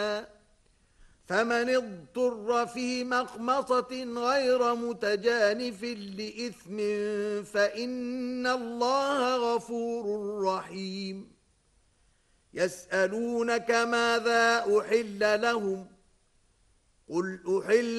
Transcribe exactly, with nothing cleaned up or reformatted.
فمن اضطر في مخمصة غير متجانف لإثم فإن الله غفور رحيم. يسألونك ماذا أحل لهم قل أحل